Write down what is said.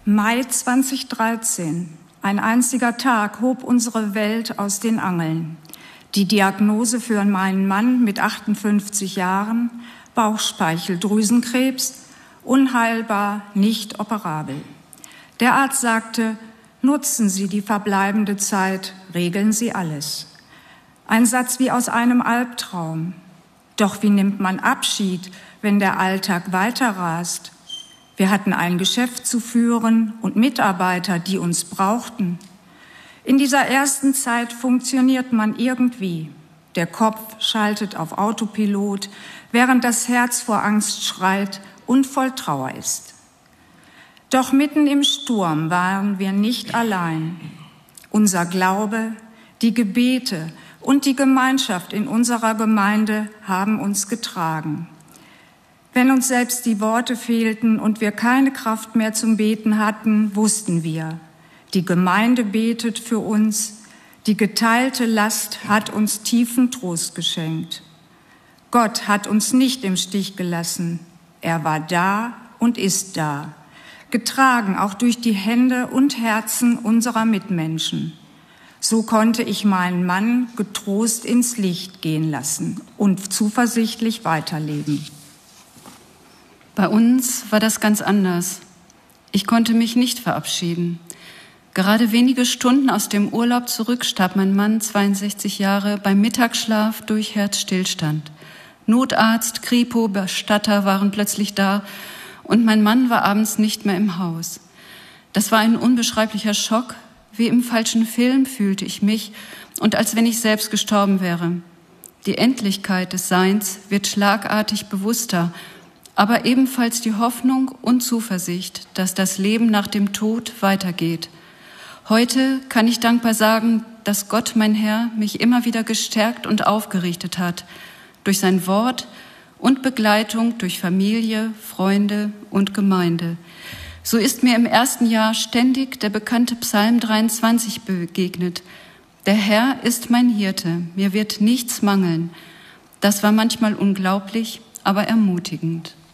Mai 2013. Ein einziger Tag hob unsere Welt aus den Angeln. Die Diagnose für meinen Mann mit 58 Jahren, Bauchspeicheldrüsenkrebs, unheilbar, nicht operabel. Der Arzt sagte, nutzen Sie die verbleibende Zeit, regeln Sie alles. Ein Satz wie aus einem Albtraum. Doch wie nimmt man Abschied, wenn der Alltag weiterrast? Wir hatten ein Geschäft zu führen und Mitarbeiter, die uns brauchten. In dieser ersten Zeit funktioniert man irgendwie. Der Kopf schaltet auf Autopilot, während das Herz vor Angst schreit und voll Trauer ist. Doch mitten im Sturm waren wir nicht allein. Unser Glaube, die Gebete und die Gemeinschaft in unserer Gemeinde haben uns getragen. Wenn uns selbst die Worte fehlten und wir keine Kraft mehr zum Beten hatten, wussten wir, die Gemeinde betet für uns, die geteilte Last hat uns tiefen Trost geschenkt. Gott hat uns nicht im Stich gelassen. Er war da und ist da, getragen auch durch die Hände und Herzen unserer Mitmenschen. So konnte ich meinen Mann getrost ins Licht gehen lassen und zuversichtlich weiterleben. Bei uns war das ganz anders. Ich konnte mich nicht verabschieden. Gerade wenige Stunden aus dem Urlaub zurück starb mein Mann, 62 Jahre, beim Mittagsschlaf durch Herzstillstand. Notarzt, Kripo, Bestatter waren plötzlich da und mein Mann war abends nicht mehr im Haus. Das war ein unbeschreiblicher Schock. Wie im falschen Film fühlte ich mich und als wenn ich selbst gestorben wäre. Die Endlichkeit des Seins wird schlagartig bewusster, aber ebenfalls die Hoffnung und Zuversicht, dass das Leben nach dem Tod weitergeht. Heute kann ich dankbar sagen, dass Gott, mein Herr, mich immer wieder gestärkt und aufgerichtet hat, durch sein Wort und Begleitung durch Familie, Freunde und Gemeinde. So ist mir im ersten Jahr ständig der bekannte Psalm 23 begegnet. Der Herr ist mein Hirte, mir wird nichts mangeln. Das war manchmal unglaublich, aber ermutigend.